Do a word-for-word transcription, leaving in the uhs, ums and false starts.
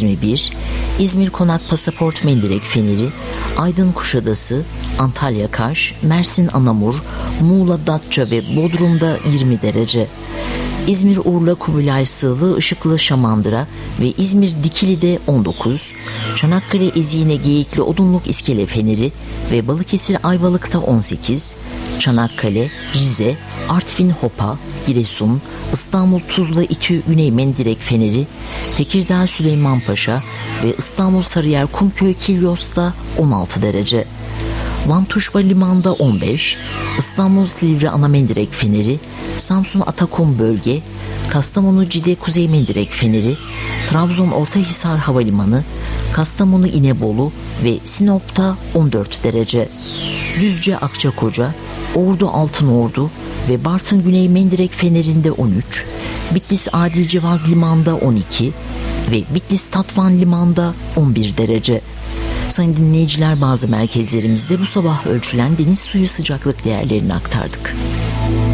yirmi bir, İzmir Konak Pasaport Mendirek Feneri, Aydın Kuşadası, Antalya Kaş, Mersin Anamur, Muğla Datça ve Bodrum'da yirmi derece. İzmir Urla Kubilay Sığlı Işıklı Şamandıra ve İzmir Dikili'de on dokuz, Çanakkale Ezine Geyikli Odunluk İskele Feneri ve Balıkesir Ayvalık'ta on sekiz, Çanakkale, Rize, Artvin Hopa, Giresun, İstanbul Tuzla İTÜ Güney Mendirek Feneri, Tekirdağ Süleymanpaşa ve İstanbul Sarıyer Kumköy Kilyos'ta on altı derece. Van Tuşba Liman'da on beş, İstanbul Silivri Ana Mendirek Feneri, Samsun Atakum Bölge, Kastamonu Cide Kuzey Mendirek Feneri, Trabzon Ortahisar Havalimanı, Kastamonu İnebolu ve Sinop'ta on dört derece. Düzce Akçakoca, Ordu Altınordu ve Bartın Güney Mendirek Feneri'nde on üç, Bitlis Adil Cevaz Liman'da on iki ve Bitlis Tatvan Liman'da on bir derece. Sayın dinleyiciler, bazı merkezlerimizde bu sabah ölçülen deniz suyu sıcaklık değerlerini aktardık.